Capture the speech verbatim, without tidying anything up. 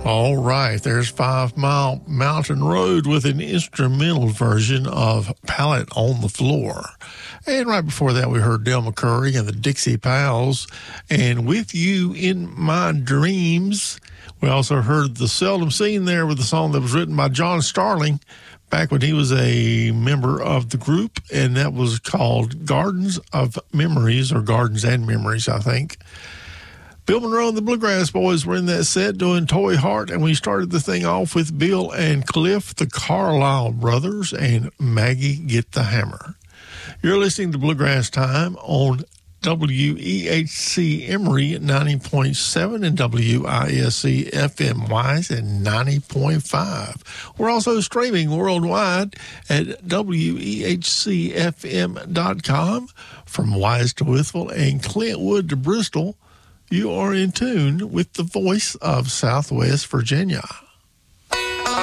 All right, there's Five Mile Mountain Road with an instrumental version of Pallet on the Floor. And right before that, we heard Del McCoury and the Dixie Pals and With You in My Dreams. We also heard The Seldom Seen there with a song that was written by John Starling back when he was a member of the group, and that was called Gardens of Memories, or Gardens and Memories, I think. Bill Monroe and the Bluegrass Boys were in that set doing Toy Heart, and we started the thing off with Bill and Cliff, the Carlisle Brothers, and Maggie Get the Hammer. You're listening to Bluegrass Time on W E H C Emory at ninety point seven and W I S C F M Wise at ninety point five. We're also streaming worldwide at W E H C F M dot com. From Wise to Withville and Clintwood to Bristol, you are in tune with the voice of Southwest Virginia.